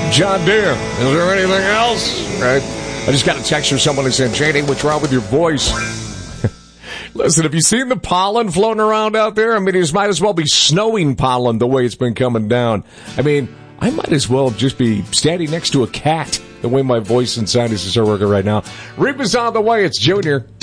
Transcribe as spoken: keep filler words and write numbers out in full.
John Deere. Is there anything else? Right? I just got a text from someone who said, J D, what's wrong with your voice? Listen, have you seen the pollen floating around out there? I mean, it might as well be snowing pollen the way it's been coming down. I mean, I might as well just be standing next to a cat the way my voice and sinuses are working right now. Reap is on the way. It's Junior.